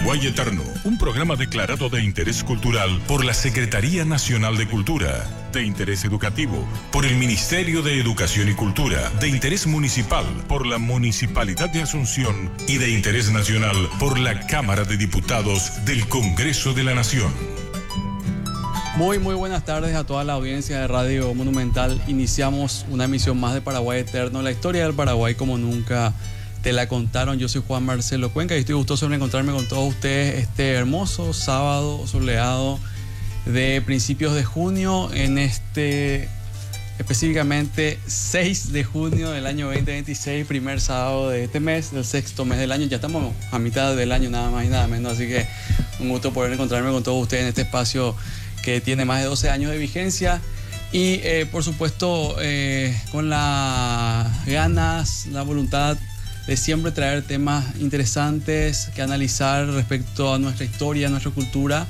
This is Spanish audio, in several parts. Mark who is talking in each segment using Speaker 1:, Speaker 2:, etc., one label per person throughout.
Speaker 1: Paraguay Eterno, un programa declarado de interés cultural por la Secretaría Nacional de Cultura, de interés educativo por el Ministerio de Educación y Cultura, de interés municipal por la Municipalidad de Asunción y de interés nacional por la Cámara de Diputados del Congreso de la Nación.
Speaker 2: Muy buenas tardes a toda la audiencia de Radio Monumental. Iniciamos una emisión más de Paraguay Eterno, la historia del Paraguay como nunca te la contaron. Yo soy Juan Marcelo Cuenca y estoy gustoso de encontrarme con todos ustedes este hermoso sábado soleado de principios de junio, en este específicamente 6 de junio del año 2026, primer sábado de este mes, del sexto mes del año. Ya estamos a mitad del año, nada más y nada menos, así que un gusto poder encontrarme con todos ustedes en este espacio que tiene más de 12 años de vigencia y por supuesto con las ganas, la voluntad de siempre traer temas interesantes que analizar respecto a nuestra historia, a nuestra cultura,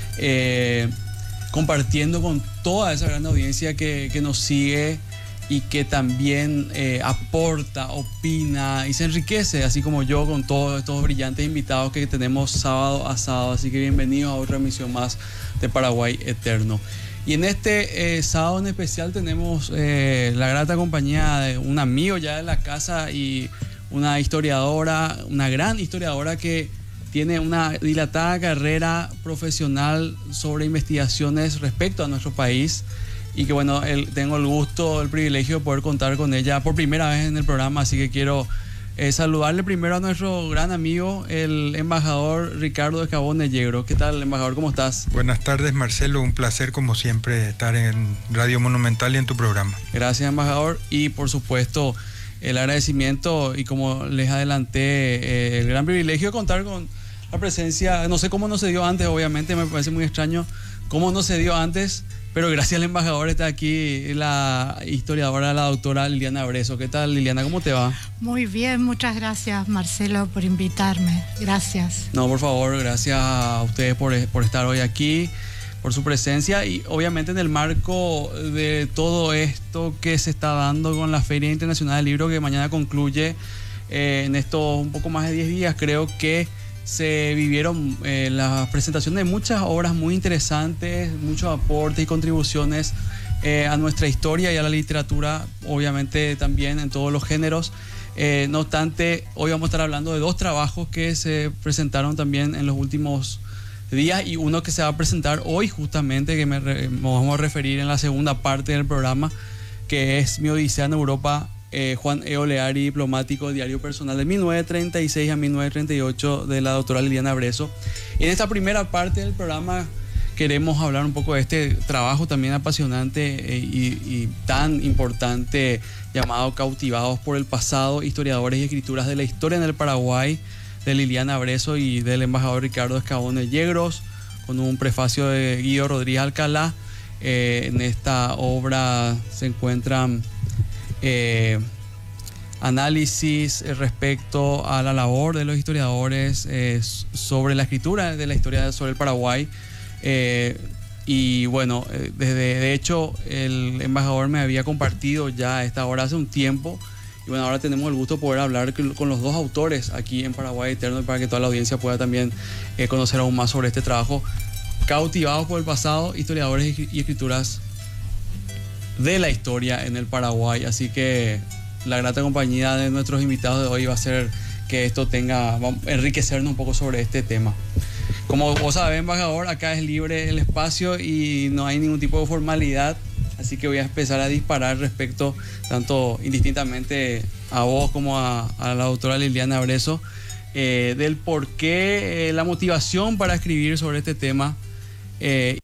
Speaker 2: compartiendo con toda esa gran audiencia que nos sigue y que también aporta, opina y se enriquece, así como yo, con todos estos brillantes invitados que tenemos sábado a sábado. Así que bienvenidos a otra emisión más de Paraguay Eterno. Y en este sábado en especial tenemos la grata compañía de un amigo ya de la casa y una historiadora, una gran historiadora que tiene una dilatada carrera profesional sobre investigaciones respecto a nuestro país y que bueno, tengo el gusto, el privilegio de poder contar con ella por primera vez en el programa, así que quiero saludarle primero a nuestro gran amigo, el embajador Ricardo Escabón de Yegros. ¿Qué tal, embajador? ¿Cómo estás?
Speaker 3: Buenas tardes, Marcelo. Un placer, como siempre, estar en Radio Monumental y en tu programa.
Speaker 2: Gracias, embajador. Y por supuesto, el agradecimiento y, como les adelanté, el gran privilegio de contar con la presencia. No sé cómo no se dio antes, obviamente, me parece muy extraño cómo no se dio antes, pero gracias al embajador está aquí la historiadora, la doctora Liliana Bresso. ¿Qué tal, Liliana? ¿Cómo te va?
Speaker 4: Muy bien, muchas gracias, Marcelo, por invitarme. Gracias.
Speaker 2: No, por favor, gracias a ustedes por estar hoy aquí, por su presencia y obviamente en el marco de todo esto que se está dando con la Feria Internacional del Libro, que mañana concluye. En estos un poco más de 10 días creo que se vivieron la presentación de muchas obras muy interesantes, muchos aportes y contribuciones a nuestra historia y a la literatura, obviamente también en todos los géneros. No obstante, hoy vamos a estar hablando de dos trabajos que se presentaron también en los últimos días y uno que se va a presentar hoy justamente, que nos vamos a referir en la segunda parte del programa, que es Mi Odisea en Europa, Juan E. Oleari, diplomático, diario personal de 1936 a 1938 de la doctora Liliana Bresso. En esta primera parte del programa queremos hablar un poco de este trabajo también apasionante y tan importante llamado Cautivados por el pasado, historiadores y escrituras de la historia en el Paraguay, de Liliana Bresso y del embajador Ricardo Escabón de Yegros, con un prefacio de Guido Rodríguez Alcalá. En esta obra se encuentran análisis respecto a la labor de los historiadores sobre la escritura de la historia sobre el Paraguay. Y bueno, de hecho el embajador me había compartido ya esta obra hace un tiempo. Y bueno, ahora tenemos el gusto de poder hablar con los dos autores aquí en Paraguay Eterno para que toda la audiencia pueda también conocer aún más sobre este trabajo. Cautivados por el pasado, historiadores y escrituras de la historia en el Paraguay. Así que la grata compañía de nuestros invitados de hoy va a hacer que esto va a enriquecernos un poco sobre este tema. Como vos sabés, embajador, acá es libre el espacio y no hay ningún tipo de formalidad. Así que voy a empezar a disparar respecto, tanto indistintamente a vos como a la doctora Liliana Bresso, del por qué, la motivación para escribir sobre este tema